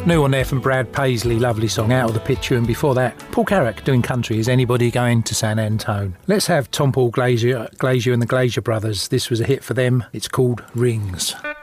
New on there from Brad Paisley, lovely song, Out of the Picture, and before that, Paul Carrack doing country, Is Anybody Going to San Antone? Let's have Tom Paul Glazier and the Glazier Brothers. This was a hit for them. It's called Rings.